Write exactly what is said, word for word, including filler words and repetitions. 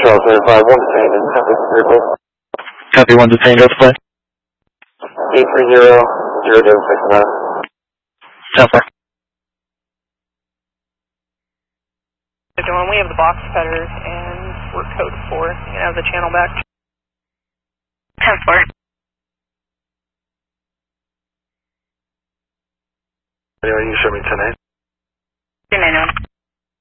Hotel thirty-five, one detained in Tempe vehicle. Copy, one detained, display. eight three zero, zero zero six nine. Temper. We have the box cutters and we're code four. You have the channel back. ten four. Anyway, you show me ten eight.